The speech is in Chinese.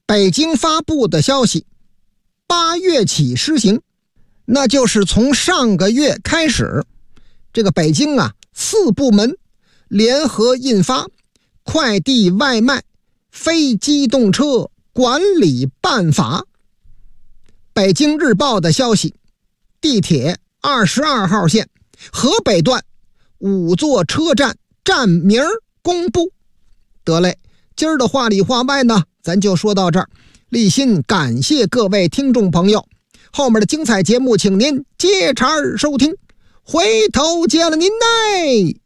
北京发布的消息，8月起施行，那就是从上个月开始，这个北京4部门联合印发快递外卖非机动车管理办法。北京日报的消息，地铁22号线河北段5座车站站名公布。得嘞，今儿的话里话外呢，咱就说到这儿。立心感谢各位听众朋友，后面的精彩节目请您接茬收听，回头见了您嘞。